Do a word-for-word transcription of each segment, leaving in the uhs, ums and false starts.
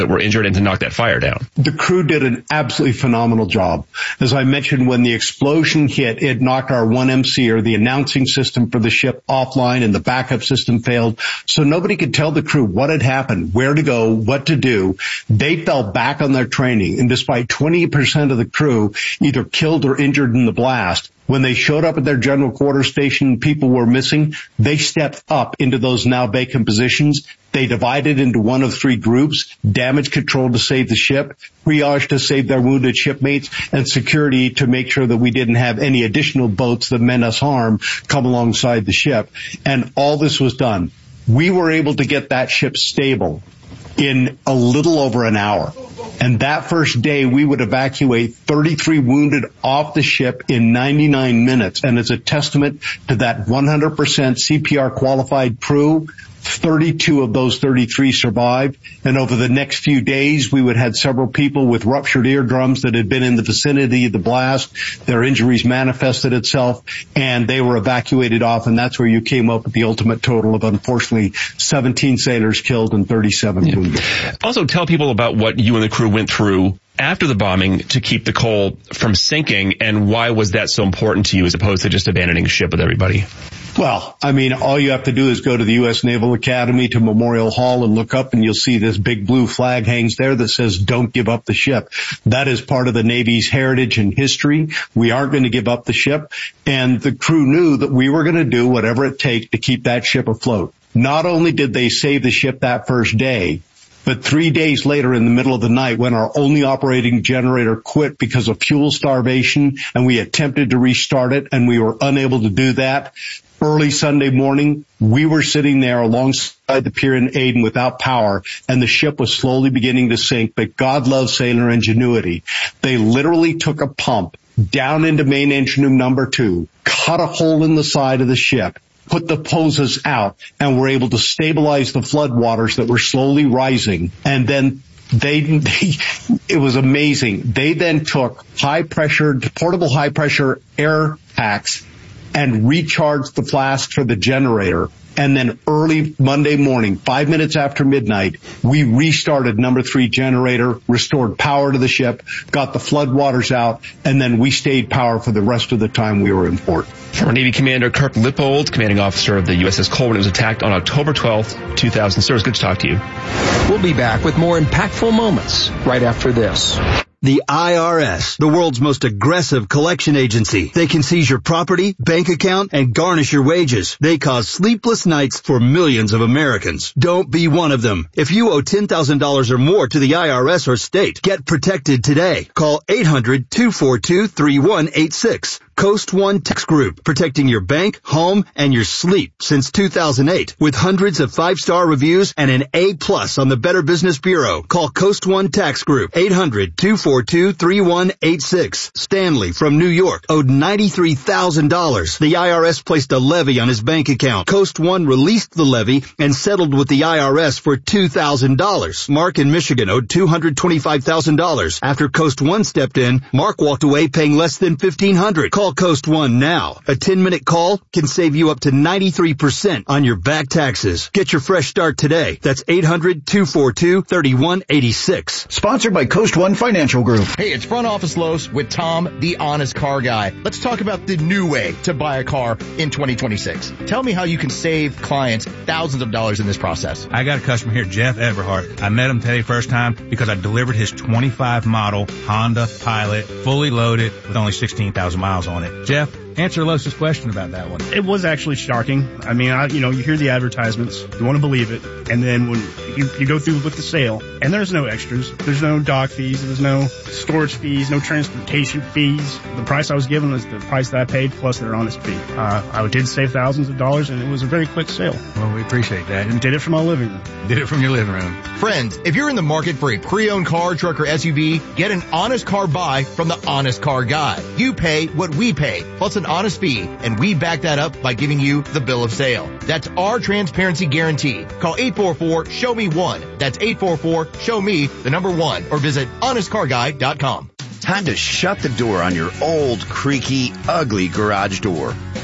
that were injured and to knock that fire down. The crew did an absolutely phenomenal job. As I mentioned, when the explosion hit, it knocked our one M C, or the announcing system for the ship, offline, and the backup system failed. So nobody could tell the crew what had happened, where to go, what to do. They fell back on their training, and despite twenty percent of the crew either killed or injured in the blast, when they showed up at their general quarters station, people were missing, they stepped up into those now vacant positions. They divided into one of three groups: damage control to save the ship, triage to save their wounded shipmates, and security to make sure that we didn't have any additional boats that meant us harm come alongside the ship. And all this was done. We were able to get that ship stable in a little over an hour. And that first day, we would evacuate thirty-three wounded off the ship in ninety-nine minutes. And it's a testament to that one hundred percent C P R qualified crew. thirty-two of those thirty-three survived. And over the next few days, we would have several people with ruptured eardrums that had been in the vicinity of the blast. Their injuries manifested itself, and they were evacuated off. And that's where you came up with the ultimate total of, unfortunately, seventeen sailors killed and thirty-seven yeah. wounded. Also, tell people about what you and the crew went through after the bombing to keep the Cole from sinking, and why was that so important to you as opposed to just abandoning ship with everybody? Well, I mean, all you have to do is go to the U S Naval Academy to Memorial Hall and look up, and you'll see this big blue flag hangs there that says, "Don't give up the ship." That is part of the Navy's heritage and history. We aren't going to give up the ship. And the crew knew that we were going to do whatever it takes to keep that ship afloat. Not only did they save the ship that first day, but three days later, in the middle of the night, when our only operating generator quit because of fuel starvation, and we attempted to restart it and we were unable to do that, early Sunday morning, we were sitting there alongside the pier in Aden without power, and the ship was slowly beginning to sink. But God loves sailor ingenuity. They literally took a pump down into main engine room number two, cut a hole in the side of the ship, put the hoses out, and were able to stabilize the floodwaters that were slowly rising. And then they, they it was amazing. They then took high pressure, portable high pressure air packs and recharged the flask for the generator. And then early Monday morning, five minutes after midnight, we restarted number three generator, restored power to the ship, got the floodwaters out, and then we stayed power for the rest of the time we were in port. Former Navy Commander Kirk Lippold, commanding officer of the U S S Cole when it was attacked on October twelfth, two thousand. Sir, it was good to talk to you. We'll be back with more impactful moments right after this. The I R S, the world's most aggressive collection agency. They can seize your property, bank account, and garnish your wages. They cause sleepless nights for millions of Americans. Don't be one of them. If you owe ten thousand dollars or more to the I R S or state, get protected today. Call eight hundred, two four two, three one eight six. Coast One Tax Group, protecting your bank, home, and your sleep since two thousand eight. With hundreds of five-star reviews and an A plus on the Better Business Bureau. Call Coast One Tax Group, eight hundred, two four two, three one eight six. Stanley from New York owed ninety-three thousand dollars. The I R S placed a levy on his bank account. Coast One released the levy and settled with the I R S for two thousand dollars. Mark in Michigan owed two hundred twenty-five thousand dollars. After Coast One stepped in, Mark walked away paying less than fifteen hundred dollars. Call Coast One now. A ten-minute call can save you up to ninety-three percent on your back taxes. Get your fresh start today. That's eight hundred, two four two, three one eight six. Sponsored by Coast One Financial Group. Hey, it's Front Office Los with Tom, the Honest Car Guy. Let's talk about the new way to buy a car in twenty twenty-six. Tell me how you can save clients thousands of dollars in this process. I got a customer here, Jeff Everhart. I met him today first time because I delivered his twenty-five model Honda Pilot, fully loaded with only sixteen thousand miles on it. Jeff, answer Los's question about that one. It was actually shocking. I mean, I, you know, you hear the advertisements, you want to believe it, and then when you, you go through with the sale, and there's no extras, there's no dock fees, there's no storage fees, no transportation fees. The price I was given was the price that I paid plus their honest fee. Uh, I did save thousands of dollars, and it was a very quick sale. Well, we appreciate that. And did it from my living room. Did it from your living room. Friends, if you're in the market for a pre-owned car, truck, or S U V, get an honest car buy from the Honest Car Guy. You pay what we pay, plus an honest fee, and we back that up by giving you the bill of sale. That's our transparency guarantee. Call eight four four, show me one. That's eight four four, show me the number one, or visit honest car guy dot com. Time to shut the door on your old, creaky, ugly garage door.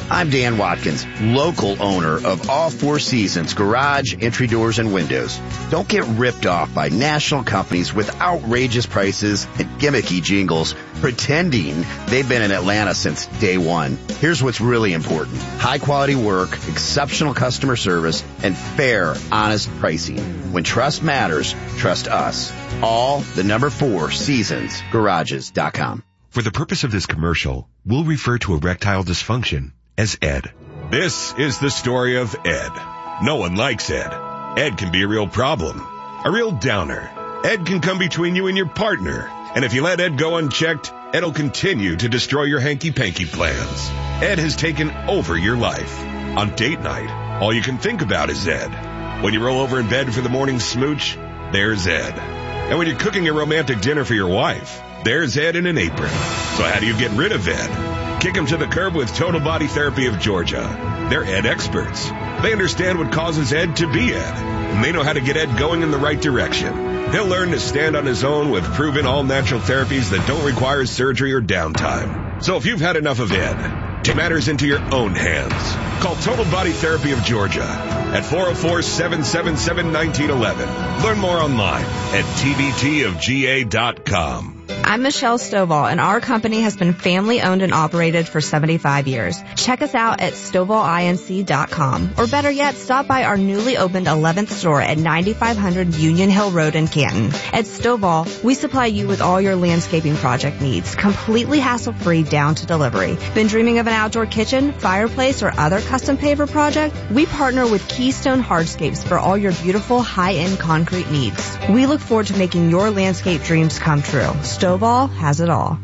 I'm Dan Watkins, local owner of All Four Seasons Garage, Entry Doors, and Windows. Don't get ripped off by national companies with outrageous prices and gimmicky jingles pretending they've been in Atlanta since day one. Here's what's really important. High quality work, exceptional customer service, and fair, honest pricing. When trust matters, trust us. All the number four seasons garages dot com. For the purpose of this commercial, we'll refer to erectile dysfunction as Ed. This is the story of Ed. No one likes Ed. Ed can be a real problem, a real downer. Ed can come between you and your partner. And if you let Ed go unchecked, Ed'll continue to destroy your hanky-panky plans. Ed has taken over your life. On date night, all you can think about is Ed. When you roll over in bed for the morning smooch, there's Ed. And when you're cooking a romantic dinner for your wife, there's Ed in an apron. So how do you get rid of Ed? Kick him to the curb with Total Body Therapy of Georgia. They're Ed experts. They understand what causes Ed to be Ed, and they know how to get Ed going in the right direction. He'll learn to stand on his own with proven all-natural therapies that don't require surgery or downtime. So if you've had enough of Ed, take matters into your own hands. Call Total Body Therapy of Georgia at four oh four, seven seven seven, one nine one one. Learn more online at T B T of G A dot com. I'm Michelle Stovall, and our company has been family-owned and operated for seventy-five years. Check us out at stovall inc dot com, or better yet, stop by our newly opened eleventh store at ninety-five hundred Union Hill Road in Canton. At Stovall, we supply you with all your landscaping project needs, completely hassle-free down to delivery. Been dreaming of an outdoor kitchen, fireplace, or other custom paver project? We partner with Keystone Hardscapes for all your beautiful high-end concrete needs. We look forward to making your landscape dreams come true. Stovall has it all.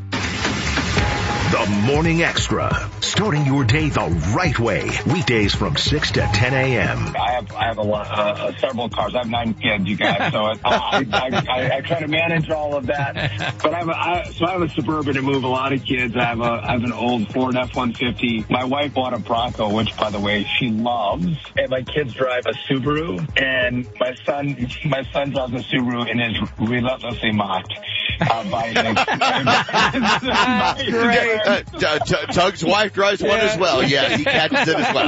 The Morning Extra, starting your day the right way. Weekdays from six to ten a.m. I have I have a lot, uh, several cars. I have nine kids, you guys, so uh, I, I, I, I try to manage all of that. But I have a, I, so I have a Suburban to move a lot of kids. I have a I have an old Ford F one fifty. My wife bought a Bronco, which, by the way, she loves. And my kids drive a Subaru, and my son my son drives a Subaru and is relentlessly mocked uh, by That's great. Uh, T- T- Tug's wife drives one as well. Yeah, he catches it as well.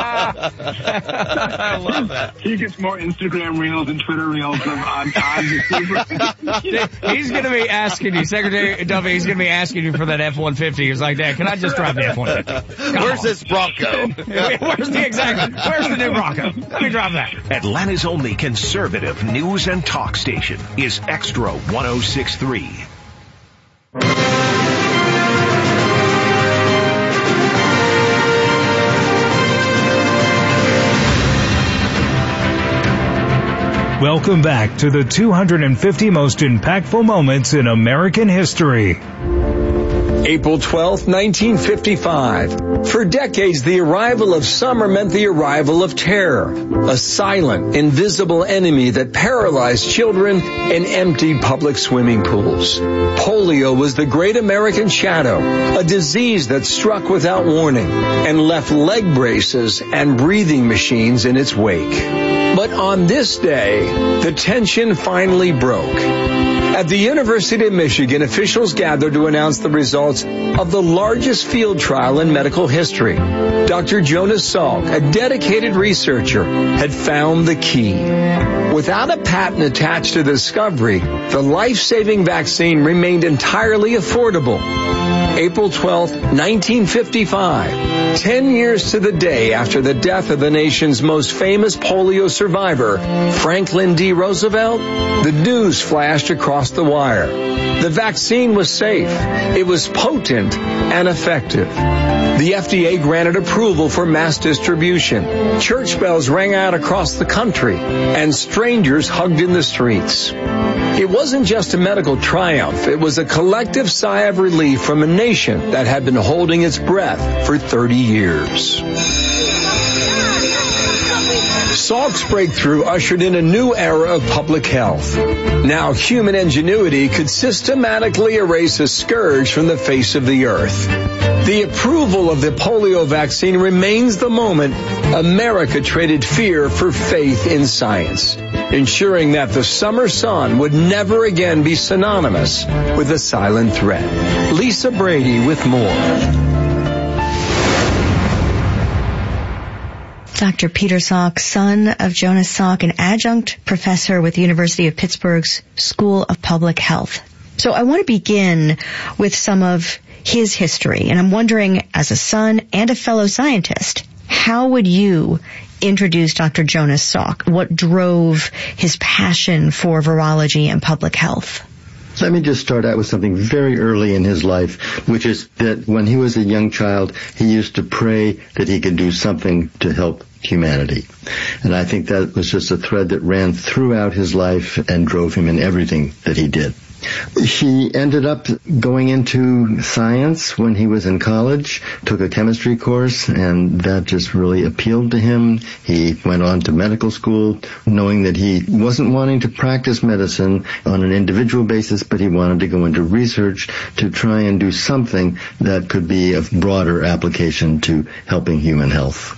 I love that. He gets more Instagram reels and Twitter reels on, on the Subaru. He's going to be asking you, Secretary Duffy, he's going to be asking you for that F one fifty. He's like, Dad, can I just drive the F one fifty? Come Where's on. this Bronco? Where's the exactly? Where's the new Bronco? Let me drive that. Atlanta's only conservative news and talk station is Extra one oh six point three. Welcome back to the two hundred fifty most impactful moments in American history. April twelfth, nineteen fifty-five. For decades, the arrival of summer meant the arrival of terror, a silent, invisible enemy that paralyzed children and emptied public swimming pools. Polio was the great American shadow, a disease that struck without warning and left leg braces and breathing machines in its wake. But on this day, the tension finally broke. At the University of Michigan, officials gathered to announce the results of the largest field trial in medical history. Doctor Jonas Salk, a dedicated researcher, had found the key. Without a patent attached to the discovery, the life-saving vaccine remained entirely affordable. April twelfth, nineteen fifty-five, ten years to the day after the death of the nation's most famous polio survivor, Franklin D. Roosevelt, the news flashed across the wire. The vaccine was safe, it was potent and effective. The F D A granted approval for mass distribution. Church bells rang out across the country, and strangers hugged in the streets. It wasn't just a medical triumph, it was a collective sigh of relief from a nation that had been holding its breath for thirty years. Salk's breakthrough ushered in a new era of public health. Now human ingenuity could systematically erase a scourge from the face of the earth. The approval of the polio vaccine remains the moment America traded fear for faith in science, ensuring that the summer sun would never again be synonymous with a silent threat. Lisa Brady with more. Doctor Peter Salk, son of Jonas Salk, an adjunct professor with the University of Pittsburgh's School of Public Health. So I want to begin with some of his history, and I'm wondering, as a son and a fellow scientist, how would you introduce Doctor Jonas Salk? What drove his passion for virology and public health? Let me just start out with something very early in his life, which is that when he was a young child, he used to pray that he could do something to help humanity. And I think that was just a thread that ran throughout his life and drove him in everything that he did. He ended up going into science when he was in college, took a chemistry course, and that just really appealed to him. He went on to medical school, knowing that he wasn't wanting to practice medicine on an individual basis, but he wanted to go into research to try and do something that could be of broader application to helping human health.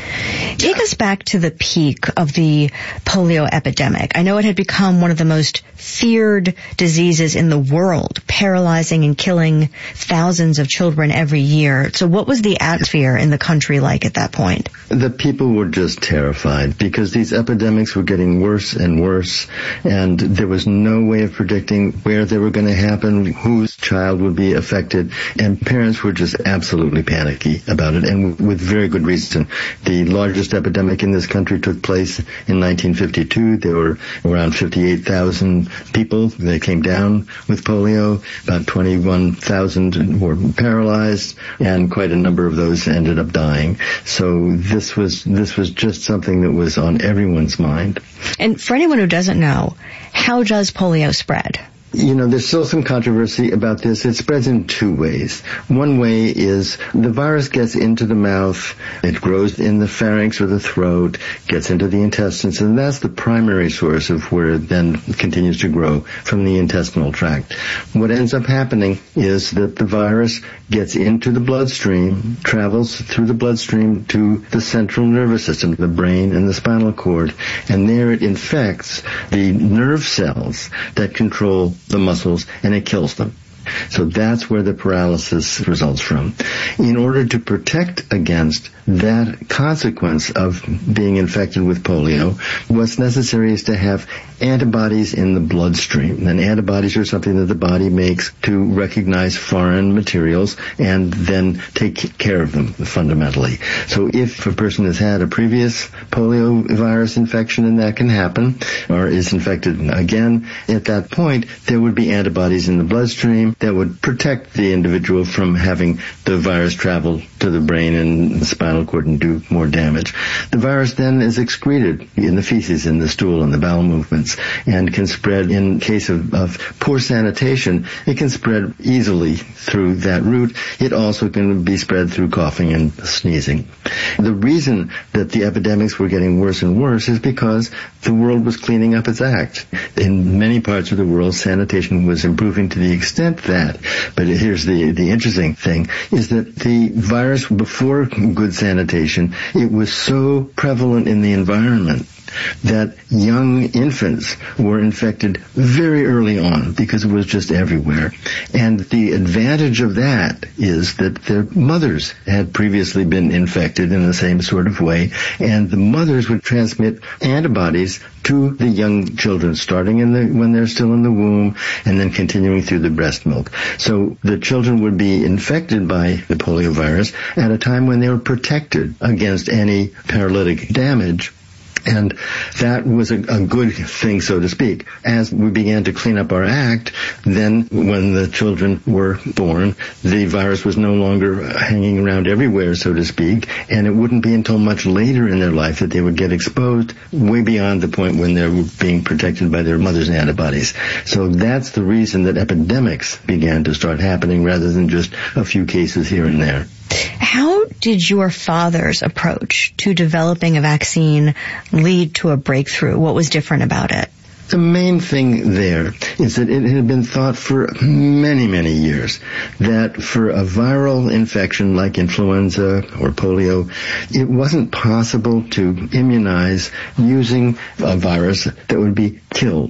Take us back to the peak of the polio epidemic. I know it had become one of the most feared diseases in the world, paralyzing and killing thousands of children every year. So what was the atmosphere in the country like at that point? The people were just terrified because these epidemics were getting worse and worse, and there was no way of predicting where they were going to happen, whose child would be affected, and parents were just absolutely panicky about it, and with very good reason. The largest epidemic in this country took place in nineteen fifty-two. There were around fifty-eight thousand people that came down with polio. About twenty-one thousand were paralyzed, and quite a number of those ended up dying. So this was this was just something that was on everyone's mind. And for anyone who doesn't know, how does polio spread? You know, there's still some controversy about this. It spreads in two ways. One way is the virus gets into the mouth, it grows in the pharynx or the throat, gets into the intestines, and that's the primary source of where it then continues to grow from the intestinal tract. What ends up happening is that the virus gets into the bloodstream, travels through the bloodstream to the central nervous system, the brain and the spinal cord, and there it infects the nerve cells that control the muscles, and it kills them. So that's where the paralysis results from. In order to protect against that consequence of being infected with polio, what's necessary is to have antibodies in the bloodstream. And antibodies are something that the body makes to recognize foreign materials and then take care of them fundamentally. So if a person has had a previous polio virus infection, and that can happen, or is infected again, at that point there would be antibodies in the bloodstream that would protect the individual from having the virus travel to the brain and the spinal cord and do more damage. The virus then is excreted in the feces, in the stool, and the bowel movements, and can spread in case of, of poor sanitation. It can spread easily through that route. It also can be spread through coughing and sneezing. The reason that the epidemics were getting worse and worse is because the world was cleaning up its act. In many parts of the world, sanitation was improving to the extent that, but here's the, the interesting thing, is that the virus, before good sanitation, it was so prevalent in the environment that young infants were infected very early on because it was just everywhere. And the advantage of that is that their mothers had previously been infected in the same sort of way, and the mothers would transmit antibodies to the young children, starting in the when they're still in the womb and then continuing through the breast milk. So the children would be infected by the polio virus at a time when they were protected against any paralytic damage. And that was a, a good thing, so to speak. As we began to clean up our act, then when the children were born, the virus was no longer hanging around everywhere, so to speak, and it wouldn't be until much later in their life that they would get exposed, way beyond the point when they were being protected by their mother's antibodies. So that's the reason that epidemics began to start happening rather than just a few cases here and there. How did your father's approach to developing a vaccine lead to a breakthrough? What was different about it? The main thing there is that it had been thought for many, many years that for a viral infection like influenza or polio, it wasn't possible to immunize using a virus that would be killed.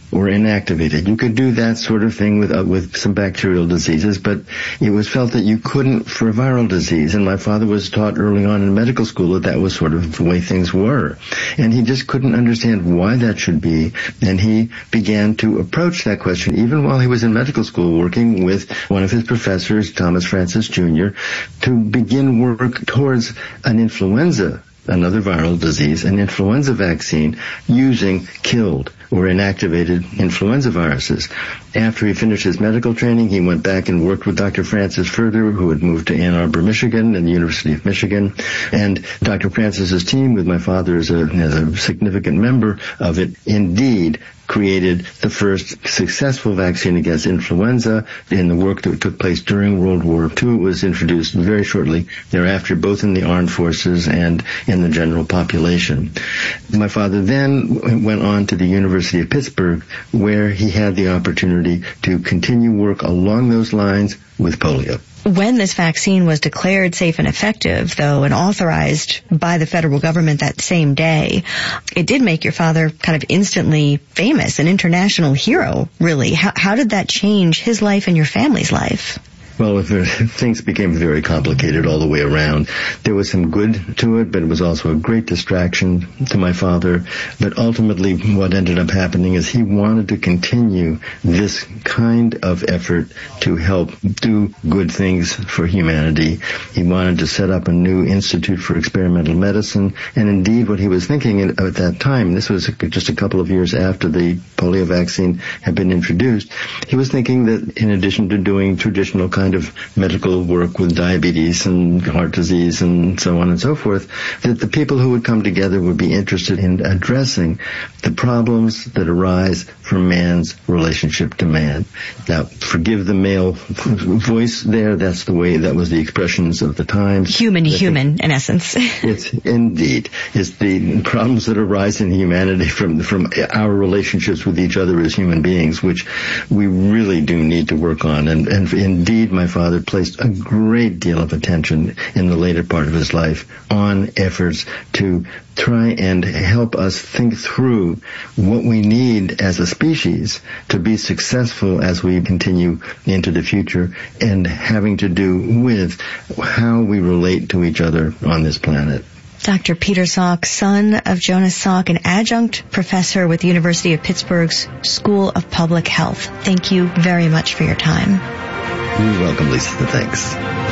or inactivated. You could do that sort of thing with uh, with some bacterial diseases, but it was felt that you couldn't for a viral disease. And my father was taught early on in medical school that that was sort of the way things were. And he just couldn't understand why that should be. And he began to approach that question, even while he was in medical school, working with one of his professors, Thomas Francis Junior, to begin work towards an influenza, another viral disease, an influenza vaccine using killed or inactivated influenza viruses. After he finished his medical training, he went back and worked with Doctor Francis further, who had moved to Ann Arbor, Michigan, and the University of Michigan. And Doctor Francis's team, with my father as a, as a significant member of it, indeed created the first successful vaccine against influenza. In the work that took place during World War Two, it was introduced very shortly thereafter, both in the armed forces and in the general population. My father then went on to the University of Pittsburgh, where he had the opportunity to continue work along those lines with polio. When this vaccine was declared safe and effective, though, and authorized by the federal government that same day, it did make your father kind of instantly famous, an international hero, really. How, how did that change his life and your family's life? Well, things became very complicated all the way around. There was some good to it, but it was also a great distraction to my father. But ultimately, what ended up happening is he wanted to continue this kind of effort to help do good things for humanity. He wanted to set up a new institute for experimental medicine. And indeed, what he was thinking at that time, this was just a couple of years after the polio vaccine had been introduced, he was thinking that in addition to doing traditional kind of medical work with diabetes and heart disease and so on and so forth, that the people who would come together would be interested in addressing the problems that arise from man's relationship to man. Now, forgive the male voice there, that's the way, that was the expressions of the times. Human to human, in essence. It's indeed. It's the problems that arise in humanity from, from our relationships with each other as human beings, which we really do need to work on. And, and indeed, my father placed a great deal of attention in the later part of his life on efforts to try and help us think through what we need as a species to be successful as we continue into the future, and having to do with how we relate to each other on this planet. Doctor Peter Salk, son of Jonas Salk, an adjunct professor with the University of Pittsburgh's School of Public Health. Thank you very much for your time. You're welcome, Lisa. Thanks.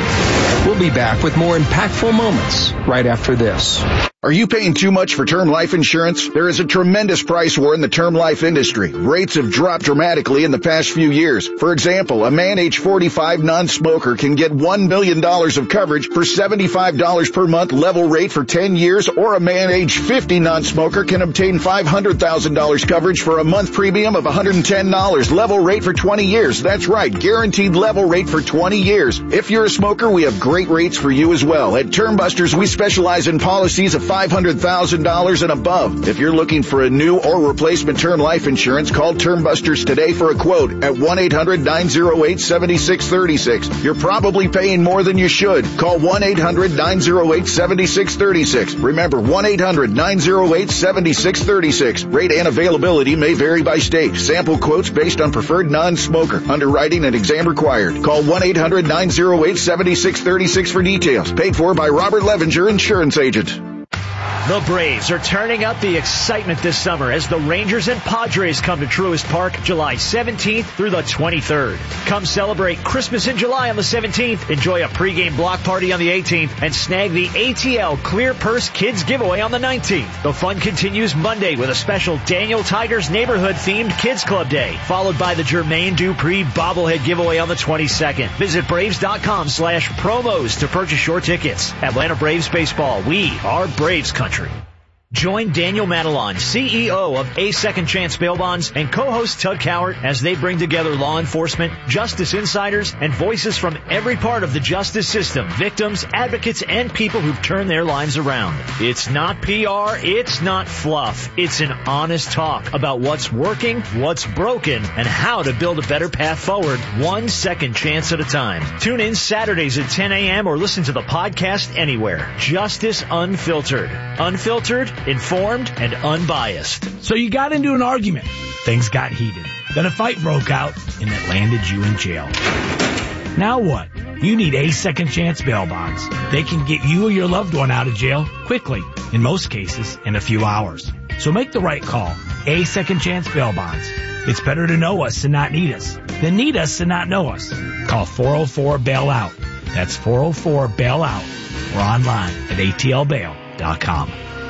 We'll be back with more impactful moments right after this. Are you paying too much for term life insurance? There is a tremendous price war in the term life industry. Rates have dropped dramatically in the past few years. For example, a man age forty-five non-smoker can get one million dollars of coverage for seventy-five dollars per month level rate for ten years, or a man age fifty non-smoker can obtain five hundred thousand dollars coverage for a month premium of one hundred ten dollars level rate for twenty years. That's right, guaranteed level rate for twenty years. If you're a smoker, we have great rates for you as well. At Term Busters, we specialize in policies of five hundred thousand dollars and above. If you're looking for a new or replacement term life insurance, call Term Busters today for a quote at one eight hundred nine oh eight seven six three six. You're probably paying more than you should. Call one eight hundred nine oh eight seven six three six. Remember, one eight hundred nine oh eight seven six three six. Rate and availability may vary by state. Sample quotes based on preferred non-smoker. Underwriting and exam required. Call one eight hundred nine oh eight seven six three six for details. Paid for by Robert Levenger, insurance agent. The Braves are turning up the excitement this summer as the Rangers and Padres come to Truist Park July seventeenth through the twenty-third. Come celebrate Christmas in July on the seventeenth, enjoy a pregame block party on the eighteenth, and snag the A T L Clear Purse Kids giveaway on the nineteenth. The fun continues Monday with a special Daniel Tigers neighborhood-themed Kids Club Day, followed by the Jermaine Dupri bobblehead giveaway on the twenty-second. Visit Braves.com slash promos to purchase your tickets. Atlanta Braves Baseball, we are Braves Country. Join Daniel Matalon, C E O of A Second Chance Bail Bonds, and co-host Tug Cowart as they bring together law enforcement, justice insiders, and voices from every part of the justice system, victims, advocates, and people who've turned their lives around. It's not P R, it's not fluff. It's an honest talk about what's working, what's broken, and how to build a better path forward, one second chance at a time. Tune in Saturdays at ten a.m. or listen to the podcast anywhere. Justice Unfiltered. Unfiltered? informed and unbiased. So you got into an argument. Things got heated. Then a fight broke out, and it landed you in jail. Now what? You need A Second Chance bail bonds. They can get you or your loved one out of jail quickly, in most cases, in a few hours. So make the right call. A Second Chance bail bonds. It's better to know us and not need us than need us and not know us. Call four oh four bail out. That's four oh four bail out. Or online at A T L bail dot com.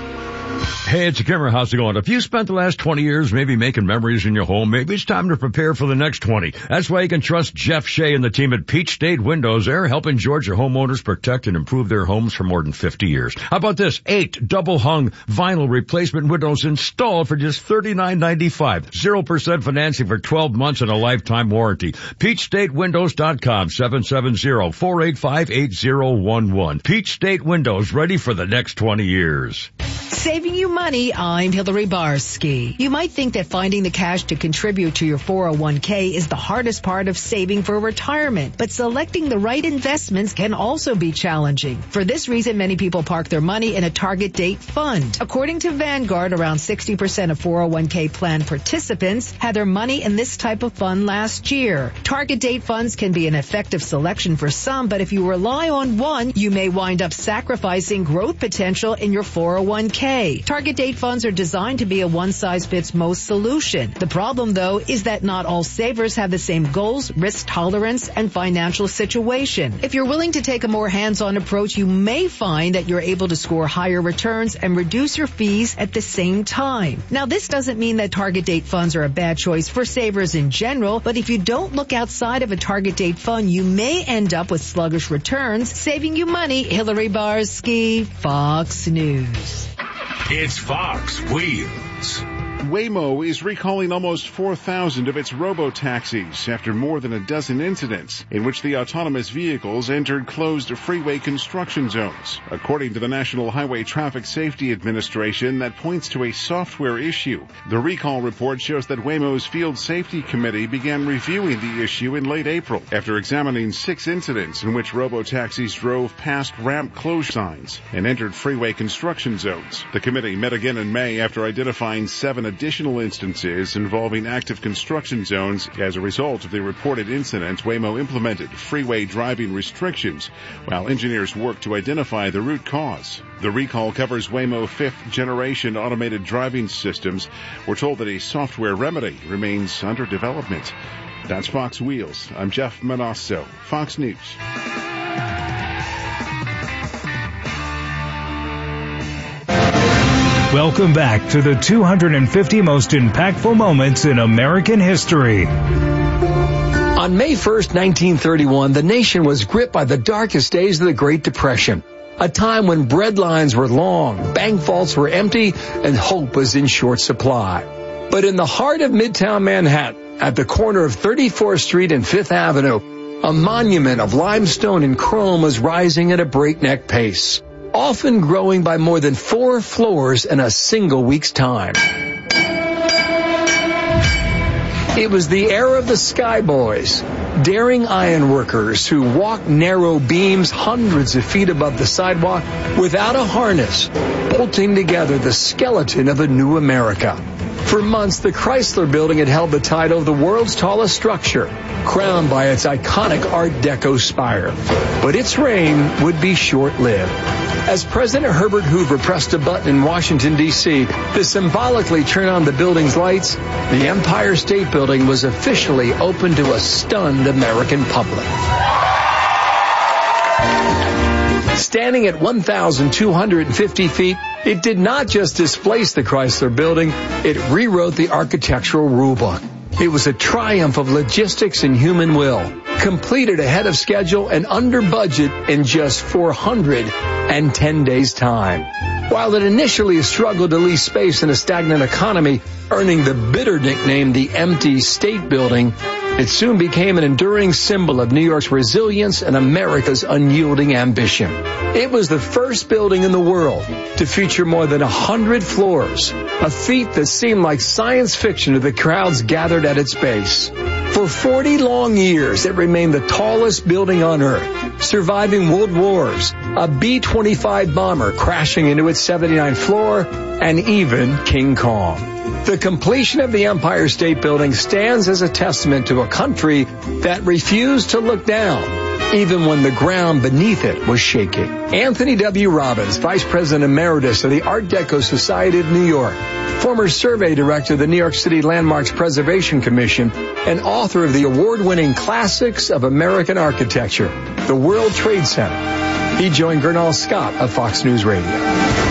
Hey, it's Kimmer. How's it going? If you spent the last twenty years maybe making memories in your home, maybe it's time to prepare for the next twenty. That's why you can trust Jeff Shea and the team at Peach State Windows. They're helping Georgia homeowners protect and improve their homes for more than fifty years. How about this? Eight double-hung vinyl replacement windows installed for just thirty-nine ninety-five. Zero percent financing for twelve months and a lifetime warranty. peach state windows dot com, seven seven zero, four eight five, eight zero one one. Peach State Windows, ready for the next twenty years. Saving you money, I'm Hillary Barsky. You might think that finding the cash to contribute to your four oh one k is the hardest part of saving for retirement, but selecting the right investments can also be challenging. For this reason, many people park their money in a target date fund. According to Vanguard, around sixty percent of four oh one k plan participants had their money in this type of fund last year. Target date funds can be an effective selection for some, but if you rely on one, you may wind up sacrificing growth potential in your four oh one k. Target date funds are designed to be a one-size-fits-most solution. The problem, though, is that not all savers have the same goals, risk tolerance, and financial situation. If you're willing to take a more hands-on approach, you may find that you're able to score higher returns and reduce your fees at the same time. Now, this doesn't mean that target date funds are a bad choice for savers in general, but if you don't look outside of a target date fund, you may end up with sluggish returns, saving you money. Hillary Barsky, Fox News. It's Fox Wheels. Waymo is recalling almost four thousand of its robo-taxis after more than a dozen incidents in which the autonomous vehicles entered closed freeway construction zones. According to the National Highway Traffic Safety Administration, that points to a software issue. The recall report shows that Waymo's Field Safety Committee began reviewing the issue in late April after examining six incidents in which robo-taxis drove past ramp closure signs and entered freeway construction zones. The committee met again in May after identifying seven additional instances involving active construction zones. As a result of the reported incident, Waymo implemented freeway driving restrictions while engineers worked to identify the root cause. The recall covers Waymo fifth-generation automated driving systems. We're told that a software remedy remains under development. That's Fox Wheels. I'm Jeff Manasso, Fox News. Welcome back to the two hundred fifty most impactful moments in American history. On May first, nineteen thirty-one, the nation was gripped by the darkest days of the Great Depression, a time when bread lines were long, bank vaults were empty, and hope was in short supply. But in the heart of Midtown Manhattan, at the corner of thirty-fourth Street and Fifth Avenue, a monument of limestone and chrome was rising at a breakneck pace, often growing by more than four floors in a single week's time. It was the era of the Sky Boys, daring ironworkers who walked narrow beams hundreds of feet above the sidewalk without a harness, bolting together the skeleton of a new America. For months, the Chrysler Building had held the title of the world's tallest structure, crowned by its iconic Art Deco spire. But its reign would be short-lived. As President Herbert Hoover pressed a button in Washington, D C to symbolically turn on the building's lights, the Empire State Building was officially opened to a stunned American public. Standing at one thousand two hundred fifty feet, it did not just displace the Chrysler Building, it rewrote the architectural rulebook. It was a triumph of logistics and human will, completed ahead of schedule and under budget in just four hundred ten days' time. While it initially struggled to lease space in a stagnant economy, earning the bitter nickname the Empty State Building, it soon became an enduring symbol of New York's resilience and America's unyielding ambition. It was the first building in the world to feature more than a hundred floors, a feat that seemed like science fiction to the crowds gathered at its base. For forty long years, it remained the tallest building on Earth, surviving world wars, a B twenty-five bomber crashing into its seventy-ninth floor, and even King Kong. The completion of the Empire State Building stands as a testament to a country that refused to look down, even when the ground beneath it was shaking. Anthony W. Robbins, Vice President Emeritus of the Art Deco Society of New York, former survey director of the New York City Landmarks Preservation Commission, and author of the award-winning Classics of American Architecture, the World Trade Center. He joined Gernal Scott of Fox News Radio.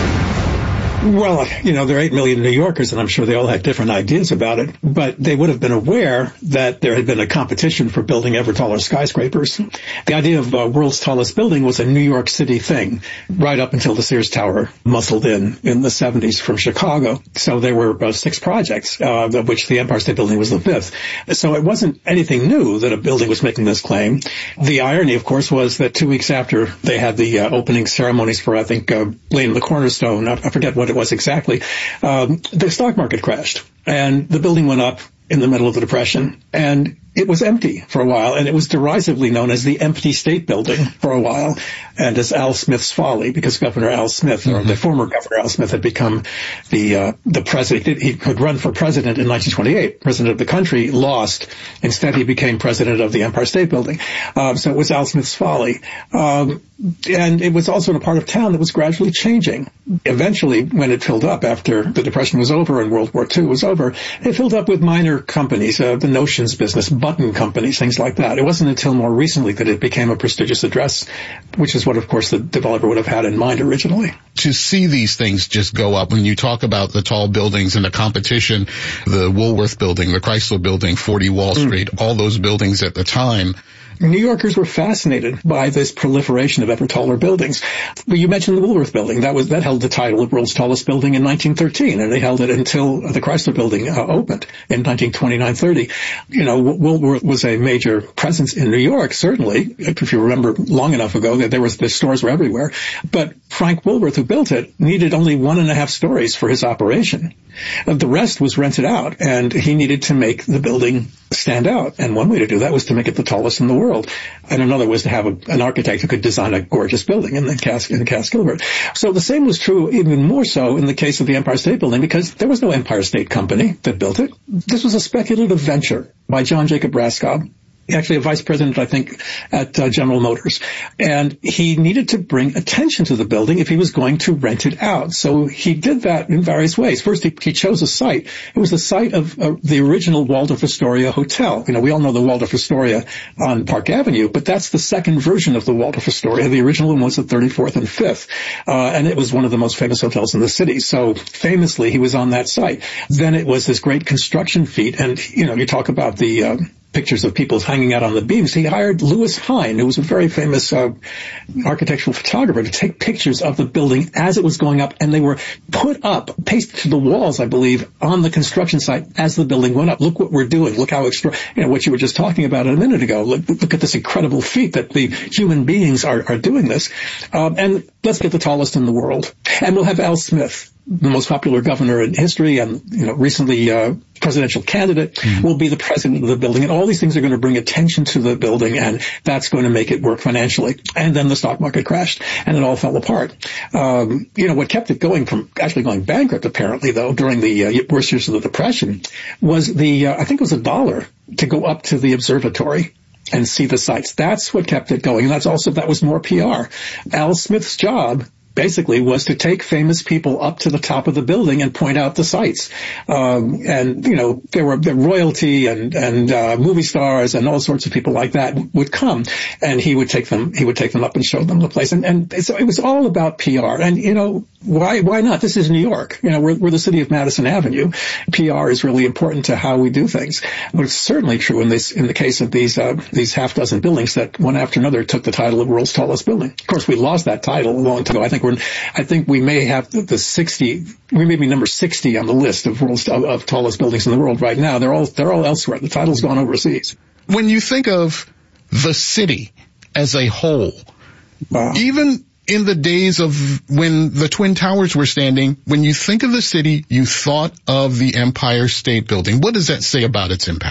Well, you know, there are eight million New Yorkers, and I'm sure they all had different ideas about it, but they would have been aware that there had been a competition for building ever taller skyscrapers. The idea of uh, world's tallest building was a New York City thing, right up until the Sears Tower muscled in in the seventies from Chicago. So there were uh, six projects, uh, of which the Empire State Building was the fifth. So it wasn't anything new that a building was making this claim. The irony, of course, was that two weeks after they had the uh, opening ceremonies for, I think, uh, laying the cornerstone, I, I forget what it was exactly, um, the stock market crashed and the building went up in the middle of the Depression, and it was empty for a while, and it was derisively known as the Empty State Building for a while, and as Al Smith's folly, because Governor Al Smith, mm-hmm. or the former Governor Al Smith, had become the uh, the president. He could run for president in nineteen twenty-eight. President of the country, lost. Instead, he became president of the Empire State Building. Um, so it was Al Smith's folly. Um, and it was also in a part of town that was gradually changing. Eventually, when it filled up after the Depression was over and World War Two was over, it filled up with minor companies, uh, the notions business, button companies, things like that. It wasn't until more recently that it became a prestigious address, which is what, of course, the developer would have had in mind originally. To see these things just go up, when you talk about the tall buildings and the competition, the Woolworth building, the Chrysler building, forty Wall Street, mm. all those buildings at the time, New Yorkers were fascinated by this proliferation of ever taller buildings. Well, you mentioned the Woolworth building. That was that held the title of world's tallest building in nineteen thirteen, and they held it until the Chrysler building uh, opened in nineteen twenty-nine thirty. You know, Woolworth was a major presence in New York, certainly. If you remember long enough ago, that there was the stores were everywhere. But Frank Woolworth, who built it, needed only one and a half stories for his operation. The rest was rented out, and he needed to make the building stand out. And one way to do that was to make it the tallest in the world. And another was to have a, an architect who could design a gorgeous building in the Cass, in Cass Gilbert. So the same was true, even more so, in the case of the Empire State Building, because there was no Empire State Company that built it. This was a speculative venture by John Jacob Raskob, actually a vice president, I think, at uh, General Motors. And he needed to bring attention to the building if he was going to rent it out. So he did that in various ways. First, he, he chose a site. It was the site of uh, the original Waldorf Astoria Hotel. You know, we all know the Waldorf Astoria on Park Avenue, but that's the second version of the Waldorf Astoria. The original one was at thirty-fourth and fifth. Uh, and it was one of the most famous hotels in the city. So famously, he was on that site. Then it was this great construction feat. And, you know, you talk about the, uh, pictures of people hanging out on the beams. He hired Louis Hine, who was a very famous uh, architectural photographer, to take pictures of the building as it was going up, and they were put up, pasted to the walls, I believe, on the construction site as the building went up. Look what we're doing. Look how extra, you know, what you were just talking about a minute ago. Look, look at this incredible feat that the human beings are, are doing this. Um, and let's get the tallest in the world. And we'll have Al Smith, the most popular governor in history and, you know, recently uh, presidential candidate, mm-hmm. will be the president of the building. And all these things are going to bring attention to the building, and that's going to make it work financially. And then the stock market crashed, and it all fell apart. Um, you know, what kept it going from actually going bankrupt, apparently, though, during the uh, worst years of the Depression, was the, uh, I think it was a dollar to go up to the observatory and see the sights. That's what kept it going. And that's also, that was more P R. Al Smith's job basically was to take famous people up to the top of the building and point out the sights. Um, and, you know, there were the royalty and, and, uh, movie stars and all sorts of people like that would come, and he would take them, he would take them up and show them the place. And, and so it was all about P R. And, you know, why, why not? This is New York. You know, we're, we're the city of Madison Avenue. P R is really important to how we do things. But it's certainly true in this, in the case of these, uh, these half dozen buildings that one after another took the title of world's tallest building. Of course, we lost that title a long time ago. I think we're, I think we may have the, the sixty, we may be number sixty on the list of world's, of, of tallest buildings in the world right now. They're all, they're all elsewhere. The title's gone overseas. When you think of the city as a whole, wow. even in the days of when the Twin Towers were standing, when you think of the city, you thought of the Empire State Building. What does that say about its impact?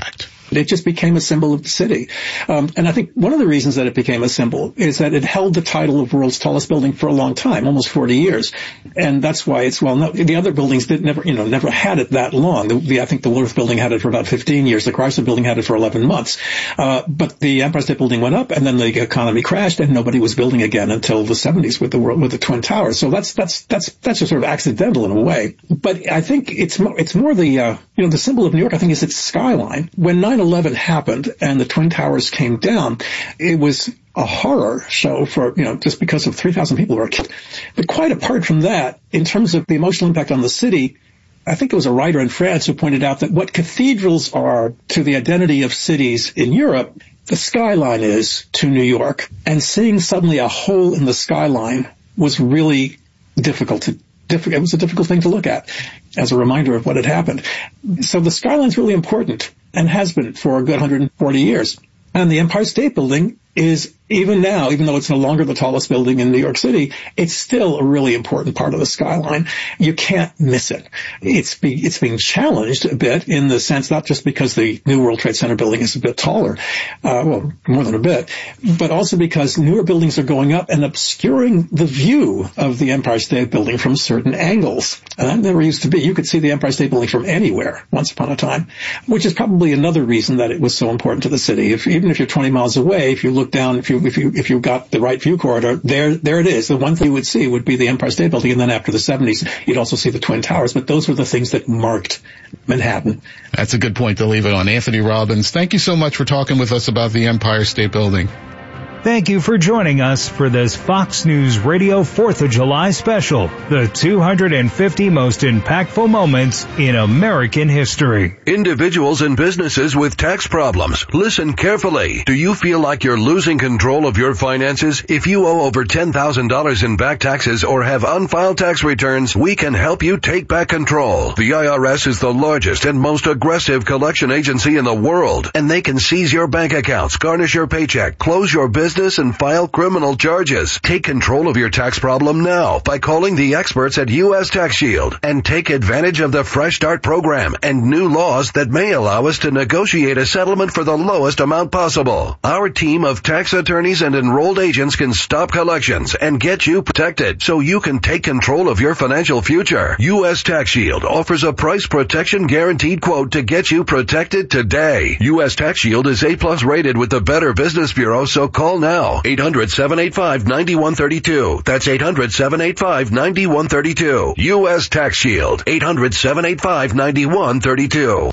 It just became a symbol of the city. Um, and I think one of the reasons that it became a symbol is that it held the title of world's tallest building for a long time, almost forty years. And that's why it's well known. The other buildings did never, you know, never had it that long. The, the, I think the Woolworth building had it for about fifteen years. The Chrysler building had it for eleven months. Uh, but the Empire State Building went up, and then the economy crashed, and nobody was building again until the seventies with the world, with the Twin Towers. So that's, that's, that's, that's just sort of accidental in a way. But I think it's more, it's more the, uh, you know, the symbol of New York, I think, is its skyline. When nine eleven happened and the Twin Towers came down, it was a horror show for, you know, just because of three thousand people who were killed. But quite apart from that, in terms of the emotional impact on the city, I think it was a writer in France who pointed out that what cathedrals are to the identity of cities in Europe, the skyline is to New York. And seeing suddenly a hole in the skyline was really difficult to It was a difficult thing to look at as a reminder of what had happened. So the skyline's really important and has been for a good one hundred forty years. And the Empire State Building is, even now, even though it's no longer the tallest building in New York City, it's still a really important part of the skyline. You can't miss it. It's be, it's being challenged a bit in the sense, not just because the new World Trade Center building is a bit taller, uh, well, more than a bit, but also because newer buildings are going up and obscuring the view of the Empire State Building from certain angles. And that never used to be. You could see the Empire State Building from anywhere once upon a time, which is probably another reason that it was so important to the city. If, even if you're twenty miles away, if you look down, if you if you if you got the right view corridor, there there it is. The one thing you would see would be the Empire State Building, and then after the seventies, you'd also see the Twin Towers. But those were the things that marked Manhattan. That's a good point to leave it on. Anthony Robbins, thank you so much for talking with us about the Empire State Building. Thank you for joining us for this Fox News Radio fourth of July special, the two hundred fifty most impactful moments in American history. Individuals and businesses with tax problems, listen carefully. Do you feel like you're losing control of your finances? If you owe over ten thousand dollars in back taxes or have unfiled tax returns, we can help you take back control. The I R S is the largest and most aggressive collection agency in the world, and they can seize your bank accounts, garnish your paycheck, close your business, and file criminal charges. Take control of your tax problem now by calling the experts at U S Tax Shield and take advantage of the Fresh Start program and new laws that may allow us to negotiate a settlement for the lowest amount possible. Our team of tax attorneys and enrolled agents can stop collections and get you protected so you can take control of your financial future. U S Tax Shield offers a price protection guaranteed quote to get you protected today. U S Tax Shield is A plus rated with the Better Business Bureau, so call now. eight hundred, seven eight five, nine one three two. That's eight hundred, seven eight five, nine one three two. U S Tax Shield. eight hundred, seven eight five, nine one three two.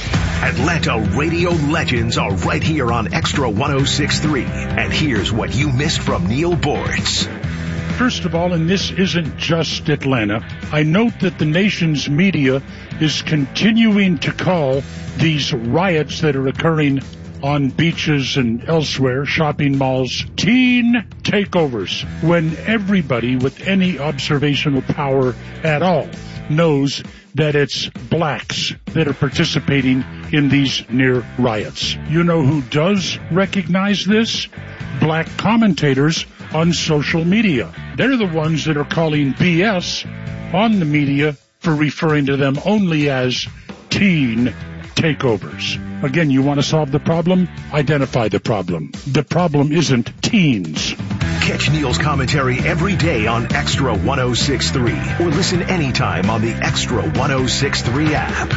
Atlanta radio legends are right here on Extra one oh six point three. And here's what you missed from Neil Bortz. First of all, and this isn't just Atlanta, I note that the nation's media is continuing to call these riots that are occurring on beaches and elsewhere, shopping malls, teen takeovers, when everybody with any observational power at all knows that it's blacks that are participating in these near riots. You know who does recognize this? Black commentators on social media. They're the ones that are calling B S on the media for referring to them only as teen takeovers. Again, you want to solve the problem? Identify the problem. The problem isn't teens. Catch Neil's commentary every day on Extra one oh six point three or listen anytime on the Extra one oh six point three app.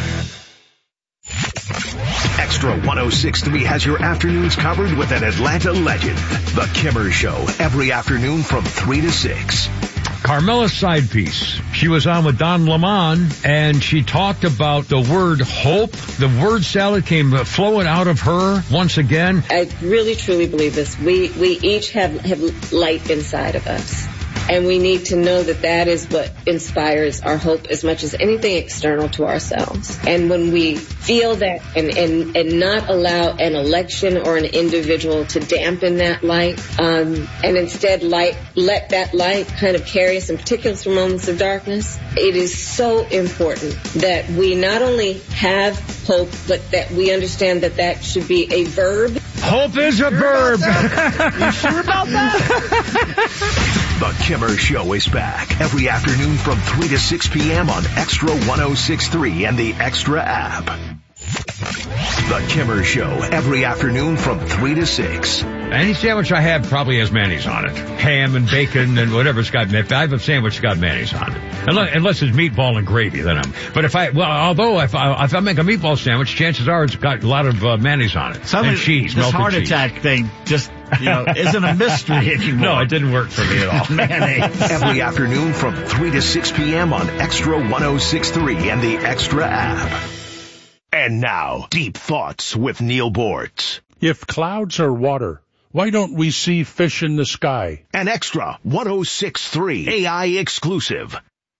Extra one oh six point three has your afternoons covered with an Atlanta legend. The Kimmer Show, every afternoon from three to six. Carmela's side piece. She was on with Don Lemon, and she talked about the word hope. The word salad came flowing out of her once again. I really, truly believe this. We we each have, have light inside of us. And we need to know that that is what inspires our hope as much as anything external to ourselves. And when we feel that and, and, and not allow an election or an individual to dampen that light, um, and instead light, let that light kind of carry us in particular through moments of darkness, it is so important that we not only have hope, but that we understand that that should be a verb. Hope is a verb. You sure about that? The Kimmer Show is back every afternoon from three to six p.m. on Extra one oh six point three and the Extra app. The Kimmer Show, every afternoon from three to six. Any sandwich I have probably has mayonnaise on it. Ham and bacon and whatever's got, if I have a sandwich that's got mayonnaise on it. Unless, unless it's meatball and gravy, then I'm, but if I, well, although if I, if I make a meatball sandwich, chances are it's got a lot of uh, mayonnaise on it. Some and of cheese, this melted heart cheese. attack thing just, you know, isn't a mystery anymore. No, it didn't work for me at all. Mayonnaise. Every afternoon from three to six p.m. on Extra one oh six point three and the Extra app. And now, Deep Thoughts with Neil Bortz. If clouds are water, why don't we see fish in the sky? An Extra one oh six point three A I exclusive.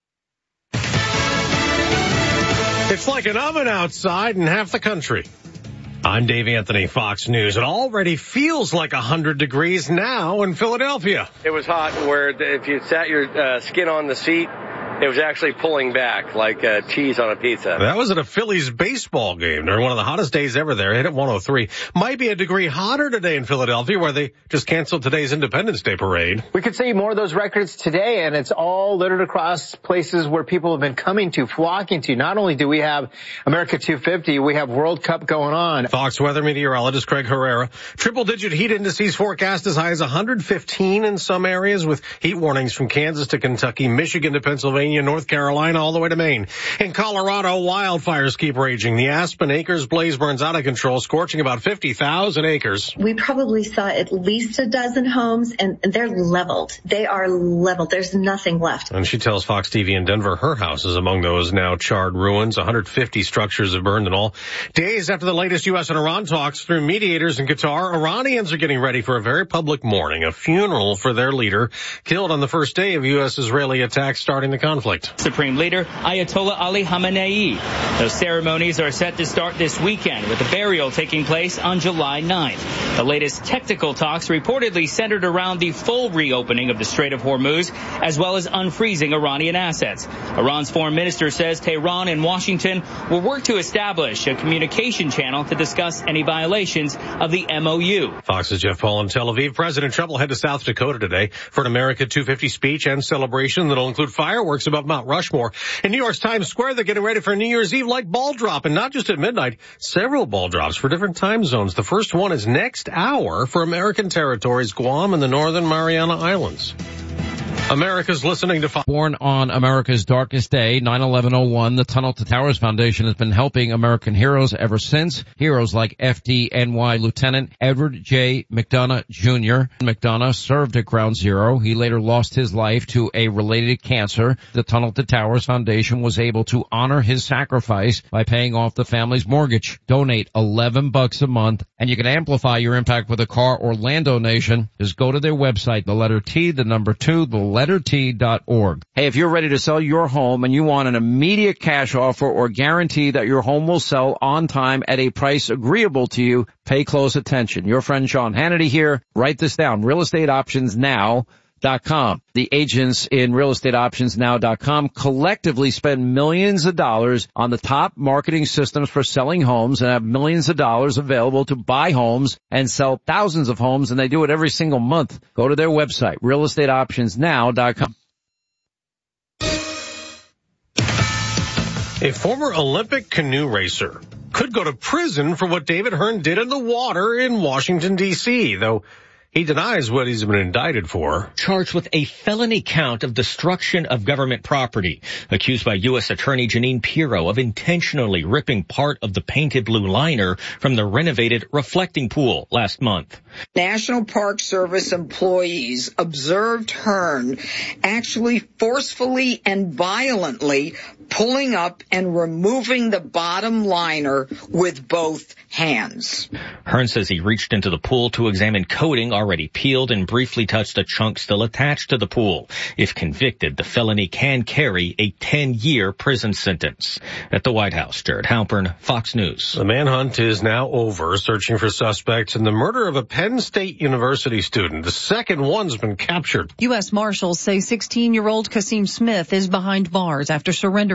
It's like an oven outside in half the country. I'm Dave Anthony, Fox News. It already feels like one hundred degrees now in Philadelphia. It was hot where if you sat your uh, skin on the seat, it was actually pulling back like uh, cheese on a pizza. That was at a Phillies baseball game during one of the hottest days ever there. Hit at one oh three. Might be a degree hotter today in Philadelphia where they just canceled today's Independence Day parade. We could see more of those records today, and it's all littered across places where people have been coming to, flocking to. Not only do we have America two fifty, we have World Cup going on. Fox weather meteorologist Craig Herrera. Triple-digit heat indices forecast as high as one hundred fifteen in some areas with heat warnings from Kansas to Kentucky, Michigan to Pennsylvania, North Carolina, all the way to Maine. In Colorado, wildfires keep raging. The Aspen Acres blaze burns out of control, scorching about fifty thousand acres. We probably saw at least a dozen homes, and they're leveled. They are leveled. There's nothing left. And she tells Fox T V in Denver her house is among those now charred ruins. one hundred fifty structures have burned in all. Days after the latest U S and Iran talks through mediators in Qatar, Iranians are getting ready for a very public mourning, a funeral for their leader, killed on the first day of U S-Israeli attacks starting the conflict. Supreme Leader Ayatollah Ali Khamenei. Those ceremonies are set to start this weekend, with the burial taking place on July ninth. The latest technical talks reportedly centered around the full reopening of the Strait of Hormuz, as well as unfreezing Iranian assets. Iran's foreign minister says Tehran and Washington will work to establish a communication channel to discuss any violations of the M O U. Fox's Jeff Paul in Tel Aviv. President Trump will head to South Dakota today for an America two fifty speech and celebration that'll include fireworks above Mount Rushmore. In New York's Times Square, they're getting ready for New Year's Eve like ball drop, and not just at midnight, several ball drops for different time zones. The first one is next hour for American territories, Guam and the Northern Mariana Islands. America's listening to Fox. Born on America's darkest day, nine eleven oh one, the Tunnel to Towers Foundation has been helping American heroes ever since. Heroes like F D N Y Lieutenant Edward J. McDonough Junior McDonough served at Ground Zero. He later lost his life to a related cancer. The Tunnel to Towers Foundation was able to honor his sacrifice by paying off the family's mortgage. Donate eleven bucks a month, and you can amplify your impact with a car or land donation. Just go to their website, the letter T, the number two, the letter T dot org. Hey, if you're ready to sell your home and you want an immediate cash offer or guarantee that your home will sell on time at a price agreeable to you, pay close attention. Your friend Sean Hannity here. Write this down. real estate options now dot com. The agents in real estate options now dot com collectively spend millions of dollars on the top marketing systems for selling homes and have millions of dollars available to buy homes and sell thousands of homes, and they do it every single month. Go to their website, real estate options now dot com. A former Olympic canoe racer could go to prison for what David Hearn did in the water in Washington, D C, though he denies what he's been indicted for. Charged with a felony count of destruction of government property, accused by U S Attorney Jeanine Pirro of intentionally ripping part of the painted blue liner from the renovated reflecting pool last month. National Park Service employees observed Hearn actually forcefully and violently pulling up and removing the bottom liner with both hands. Hearn says he reached into the pool to examine coating already peeled and briefly touched a chunk still attached to the pool. If convicted, the felony can carry a ten-year prison sentence. At the White House, Jared Halpern, Fox News. The manhunt is now over, searching for suspects in the murder of a Penn State University student. The second one's been captured. U S Marshals say sixteen-year-old Kasim Smith is behind bars after surrendering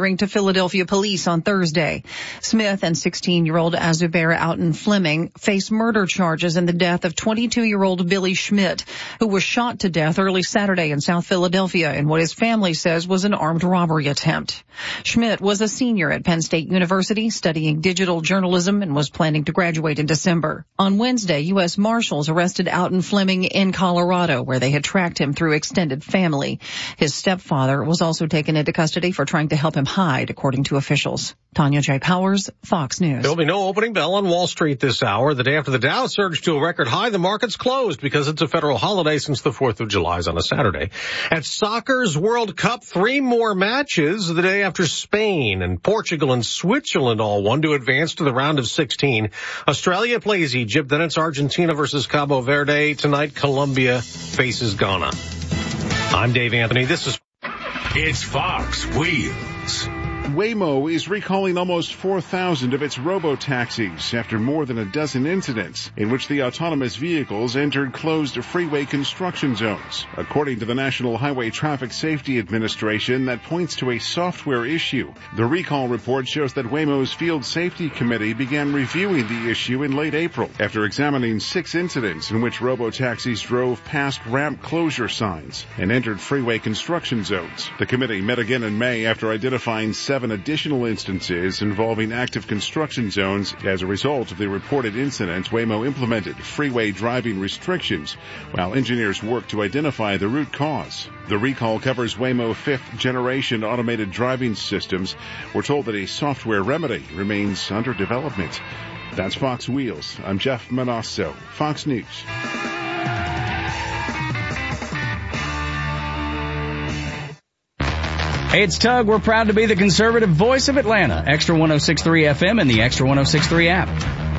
surrendering to Philadelphia police on Thursday. Smith and sixteen-year-old Azubera Outen Fleming face murder charges in the death of twenty-two-year-old Billy Schmidt, who was shot to death early Saturday in South Philadelphia in what his family says was an armed robbery attempt. Schmidt was a senior at Penn State University studying digital journalism and was planning to graduate in December. On Wednesday, U S Marshals arrested Outen Fleming in Colorado, where they had tracked him through extended family. His stepfather was also taken into custody for trying to help him hide, according to officials. Tanya J. Powers, Fox News. There'll be no opening bell on Wall Street this hour. The day after the Dow surged to a record high, the market's closed because it's a federal holiday since the fourth of July is on a Saturday. At soccer's World Cup, three more matches the day after Spain and Portugal and Switzerland all won to advance to the round of sixteen. Australia plays Egypt, then it's Argentina versus Cabo Verde. Tonight, Colombia faces Ghana. I'm Dave Anthony. This is... It's Fox Wheels. Waymo is recalling almost four thousand of its robo-taxis after more than a dozen incidents in which the autonomous vehicles entered closed freeway construction zones. According to the National Highway Traffic Safety Administration, that points to a software issue. The recall report shows that Waymo's Field Safety Committee began reviewing the issue in late April after examining six incidents in which robo-taxis drove past ramp closure signs and entered freeway construction zones. The committee met again in May after identifying seven additional instances involving active construction zones. As a result of the reported incidents, Waymo implemented freeway driving restrictions while engineers work to identify the root cause. The recall covers Waymo fifth generation automated driving systems. We're told that a software remedy remains under development. That's Fox Wheels. I'm Jeff Manasso, Fox News. Hey, it's Tug. We're proud to be the conservative voice of Atlanta. Extra one oh six point three F M and the Extra one oh six point three app.